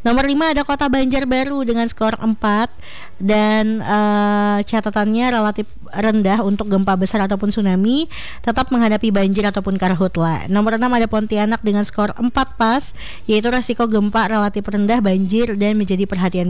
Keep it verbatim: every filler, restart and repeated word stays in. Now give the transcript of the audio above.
Nomor lima ada Kota Banjarbaru dengan skor empat dan uh, catatannya relatif rendah untuk gempa besar ataupun tsunami, tetap menghadapi banjir ataupun karhutla. Nomor enam ada Pontianak dengan skor empat pas, yaitu resiko gempa relatif rendah, banjir dan menjadi perhatian